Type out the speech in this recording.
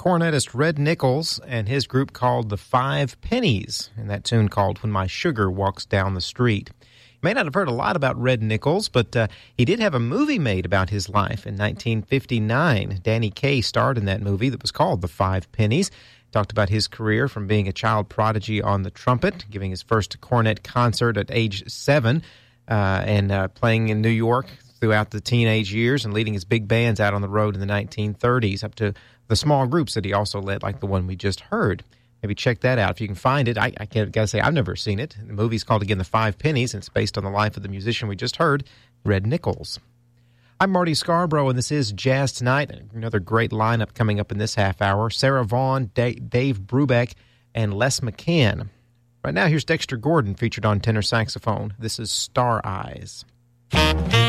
cornetist Red Nichols and his group called the Five Pennies, and that tune called When My Sugar Walks Down the Street. You may not have heard a lot about Red Nichols, but he did have a movie made about his life in 1959. Danny Kaye starred in that movie that was called The Five Pennies. Talked about his career from being a child prodigy on the trumpet, giving his first cornet concert at age 7, and playing in New York throughout the teenage years and leading his big bands out on the road in the 1930s, up to the small groups that he also led, like the one we just heard. Maybe check that out if you can find it. I gotta say, I've never seen it. The movie's called, again, The Five Pennies, and it's based on the life of the musician we just heard, Red Nichols. I'm Marty Scarborough, and this is Jazz Tonight. Another great lineup coming up in this half hour. Sarah Vaughan, Dave Brubeck, and Les McCann. Right now, here's Dexter Gordon featured on tenor saxophone. This is Star Eyes.